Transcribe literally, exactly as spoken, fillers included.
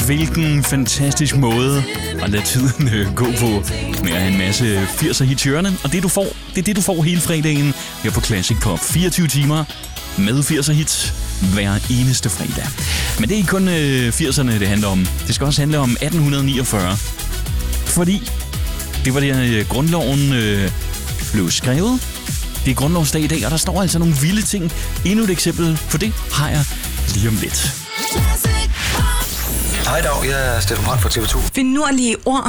hvilken fantastisk måde at lade tiden øh, gå på med at have en masse firser hits hørende. Og det du får, det er det du får hele fredagen her på Classic Pop. fireogtyve timer med firser hits hver eneste fredag. Men det er ikke kun øh, firserne, det handler om. Det skal også handle om atten niogfyrre. Fordi det var der øh, grundloven øh, blev skrevet. Det er grundlovsdag i dag, og der står altså nogle vilde ting. Endnu et eksempel på det har jeg lige om lidt. Hej dag, jeg er Steffen Brandt fra T V to. Finurlige ord